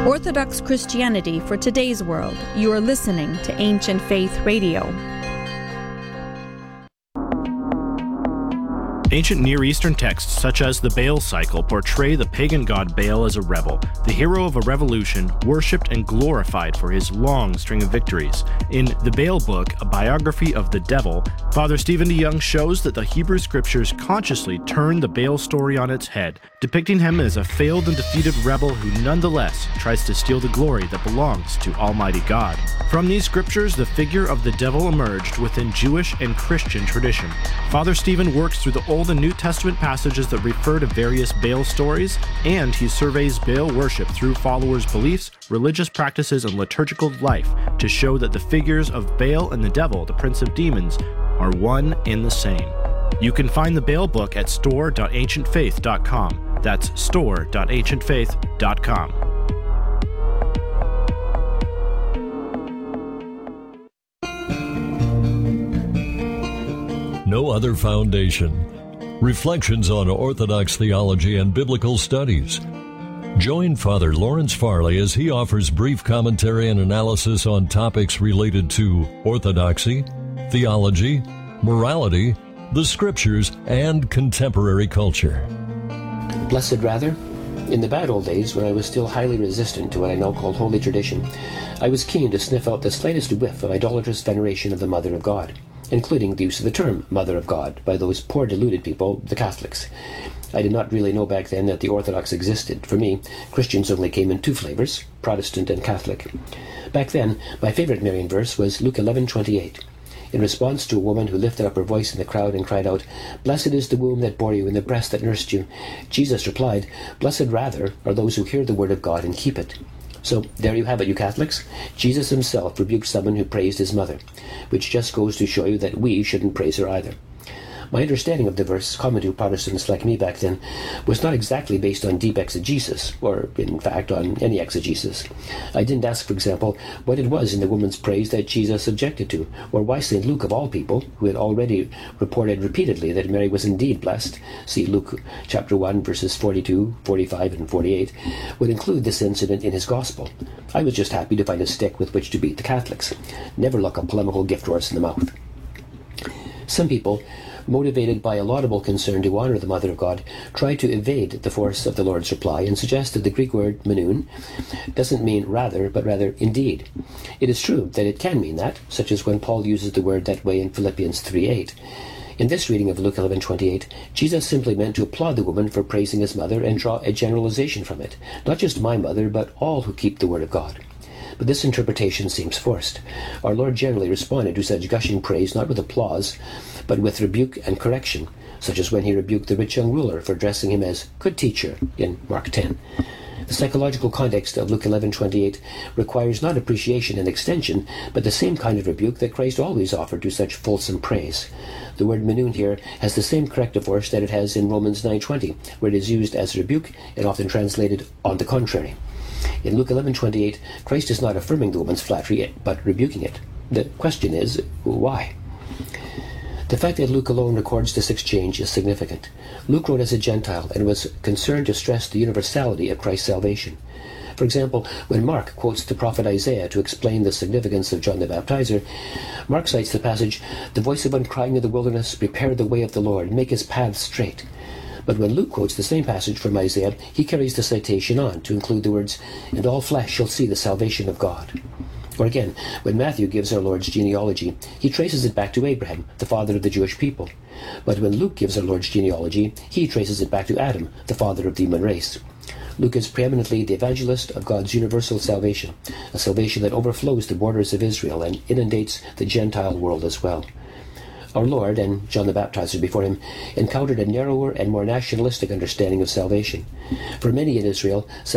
Orthodox Christianity for today's world. You are listening to Ancient Faith Radio. Ancient Near Eastern texts such as the Baal cycle portray the pagan god Baal as a rebel, the hero of a revolution, worshipped and glorified for his long string of victories. In the Baal book, a biography of the devil, Father Stephen DeYoung shows that the Hebrew scriptures consciously turn the Baal story on its head, depicting him as a failed and defeated rebel who nonetheless tries to steal the glory that belongs to Almighty God. From these scriptures, the figure of the devil emerged within Jewish and Christian tradition. Father Stephen works through the Old and New Testament passages that refer to various Baal stories, and he surveys Baal worship through followers' beliefs, religious practices, and liturgical life to show that the figures of Baal and the devil, the prince of demons, are one and the same. You can find the Baal book at store.ancientfaith.com. That's store.ancientfaith.com. No Other Foundation. Reflections on Orthodox theology and biblical studies. Join Father Lawrence Farley as he offers brief commentary and analysis on topics related to orthodoxy, theology, morality, the scriptures, and contemporary culture. Blessed rather, in the bad old days when I was still highly resistant to what I now call holy tradition, I was keen to sniff out the slightest whiff of idolatrous veneration of the Mother of God, including the use of the term Mother of God by those poor deluded people, the Catholics. I did not really know back then that the Orthodox existed. For me, Christians only came in two flavors, Protestant and Catholic. Back then, my favorite Marian verse was Luke 11:28. In response to a woman who lifted up her voice in the crowd and cried out, "Blessed is the womb that bore you and the breast that nursed you," Jesus replied, "Blessed rather are those who hear the word of God and keep it." So there you have it, you Catholics. Jesus himself rebuked someone who praised his mother, which just goes to show you that we shouldn't praise her either. My understanding of the verse, common to Protestants like me back then, was not exactly based on deep exegesis, or in fact on any exegesis. I didn't ask, for example, what it was in the woman's praise that Jesus objected to, or why St. Luke, of all people, who had already reported repeatedly that Mary was indeed blessed, see Luke chapter 1, verses 42, 45, and 48, would include this incident in his gospel. I was just happy to find a stick with which to beat the Catholics. Never look a polemical gift horse in the mouth. Some people, motivated by a laudable concern to honor the Mother of God, try to evade the force of the Lord's reply and suggest that the Greek word menun doesn't mean rather, but rather indeed. It is true that it can mean that, such as when Paul uses the word that way in Philippians 3:8. In this reading of Luke 11:28, Jesus simply meant to applaud the woman for praising his mother and draw a generalization from it. Not just my mother, but all who keep the word of God. But this interpretation seems forced. Our Lord generally responded to such gushing praise not with applause, but with rebuke and correction, such as when he rebuked the rich young ruler for addressing him as "good teacher" in Mark 10. The psychological context of Luke 11:28 requires not appreciation and extension, but the same kind of rebuke that Christ always offered to such fulsome praise. The word menun here has the same corrective force that it has in Romans 9:20, where it is used as rebuke and often translated "on the contrary." In Luke 11:28, Christ is not affirming the woman's flattery, but rebuking it. The question is, why? The fact that Luke alone records this exchange is significant. Luke wrote as a Gentile and was concerned to stress the universality of Christ's salvation. For example, when Mark quotes the prophet Isaiah to explain the significance of John the Baptizer, Mark cites the passage, "The voice of one crying in the wilderness, prepare the way of the Lord, make his paths straight." But when Luke quotes the same passage from Isaiah, he carries the citation on to include the words, "And all flesh shall see the salvation of God." Or again, when Matthew gives our Lord's genealogy, he traces it back to Abraham, the father of the Jewish people. But when Luke gives our Lord's genealogy, he traces it back to Adam, the father of the human race. Luke is preeminently the evangelist of God's universal salvation, a salvation that overflows the borders of Israel and inundates the Gentile world as well. Our Lord, and John the Baptizer before him, encountered a narrower and more nationalistic understanding of salvation. For many in Israel,